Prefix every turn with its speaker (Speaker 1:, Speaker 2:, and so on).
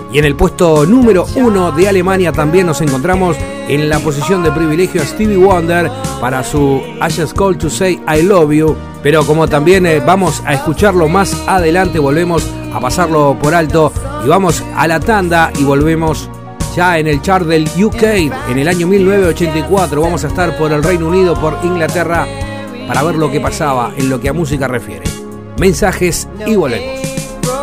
Speaker 1: Y en el puesto número 1 de Alemania también nos encontramos en la posición de privilegio a Stevie Wonder para su I Just Called to Say I Love You. Pero como también vamos a escucharlo más adelante, volvemos a pasarlo por alto y vamos a la tanda y volvemos ya en el chart del UK en el año 1984. Vamos a estar por el Reino Unido, por Inglaterra, para ver lo que pasaba en lo que a música refiere. Mensajes y volvemos.